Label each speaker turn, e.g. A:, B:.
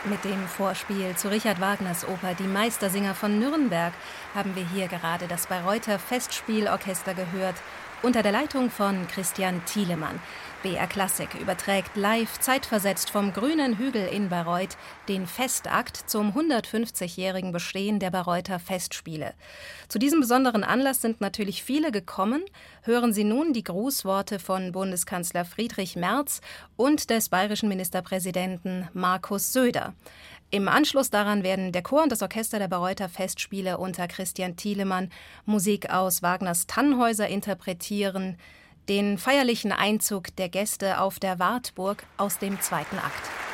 A: Mit dem Vorspiel zu Richard Wagners Oper Die Meistersinger von Nürnberg haben wir hier gerade das Bayreuther Festspielorchester gehört, unter der Leitung von Christian Thielemann. BR Klassik überträgt live zeitversetzt vom Grünen Hügel in Bayreuth den Festakt zum 150-jährigen Bestehen der Bayreuther Festspiele. Zu diesem besonderen Anlass sind natürlich viele gekommen. Hören Sie nun die Grußworte von Bundeskanzler Friedrich Merz und des bayerischen Ministerpräsidenten Markus Söder. Im Anschluss daran werden der Chor und das Orchester der Bayreuther Festspiele unter Christian Thielemann Musik aus Wagners Tannhäuser interpretieren, den feierlichen Einzug der Gäste auf der Wartburg aus dem zweiten Akt.